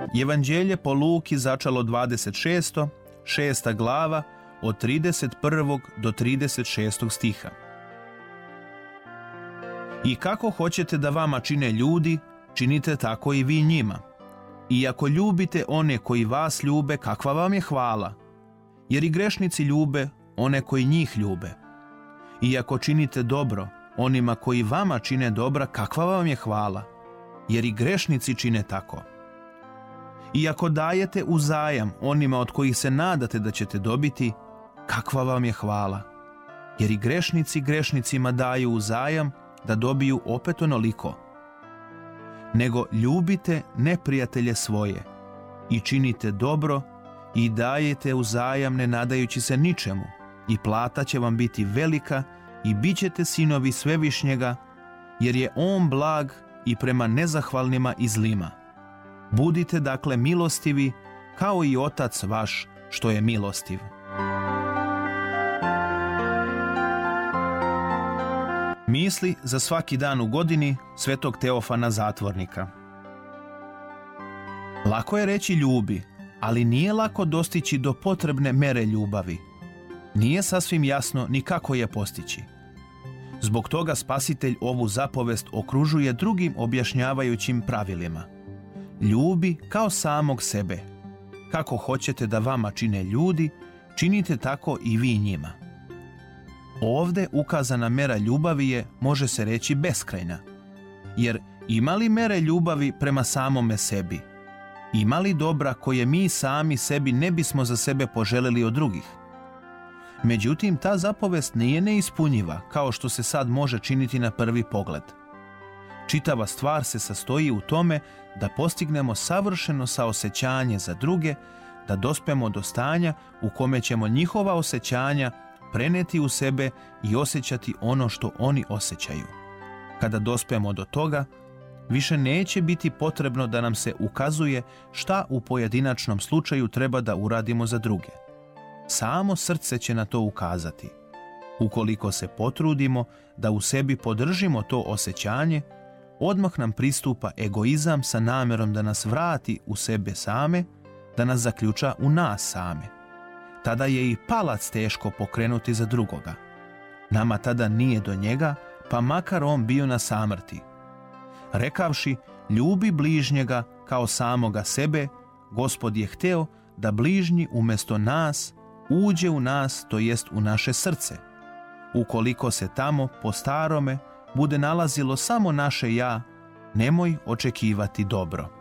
Evanđelje po Luki začalo 26. 6. glava od 31. do 36. stiha. I kako hoćete da vama čine ljudi, činite tako i vi njima. I ako ljubite one koji vas ljube, kakva vam je hvala? Jer i grešnici ljube one koji njih ljube. I ako činite dobro onima koji vama čine dobra, kakva vam je hvala? Jer i grešnici čine tako. I ako dajete uzajam onima od kojih se nadate da ćete dobiti, kakva vam je hvala? Jer i grešnici grešnicima daju uzajam da dobiju opet onoliko. Nego ljubite neprijatelje svoje i činite dobro i dajete uzajam ne nadajući se ničemu, i plata će vam biti velika i bit ćete sinovi Svevišnjega, jer je on blag i prema nezahvalnima i zlima. Budite dakle milostivi kao i Otac vaš što je milostiv. Misli za svaki dan u godini Svetog Teofana Zatvornika. Lako je reći ljubi, ali nije lako dostići do potrebne mere ljubavi. Nije sasvim jasno ni kako je postići. Zbog toga Spasitelj ovu zapovest okružuje drugim objašnjavajućim pravilima. Ljubi kao samog sebe. Kako hoćete da vama čine ljudi, činite tako i vi njima. Ovdje ukazana mera ljubavi je, može se reći, beskrajna. Jer ima li mere ljubavi prema samome sebi? Ima li dobra koje mi sami sebi ne bismo za sebe poželjeli od drugih? Međutim, ta zapovest nije neispunjiva, kao što se sad može činiti na prvi pogled. Čitava stvar se sastoji u tome da postignemo savršeno saosećanje za druge, da dospemo do stanja u kome ćemo njihova osjećanja preneti u sebe i osjećati ono što oni osjećaju. Kada dospemo do toga, više neće biti potrebno da nam se ukazuje šta u pojedinačnom slučaju treba da uradimo za druge. Samo srce će na to ukazati. Ukoliko se potrudimo da u sebi podržimo to osjećanje, odmah nam pristupa egoizam sa namjerom da nas vrati u sebe same, da nas zaključa u nas same. Tada je i palac teško pokrenuti za drugoga. Nama tada nije do njega, pa makar on bio na samrti. Rekavši, ljubi bližnjega kao samoga sebe, Gospod je hteo da bližnji umjesto nas uđe u nas, to jest u naše srce. Ukoliko se tamo po starome bude nalazilo samo naše ja, nemoj očekivati dobro.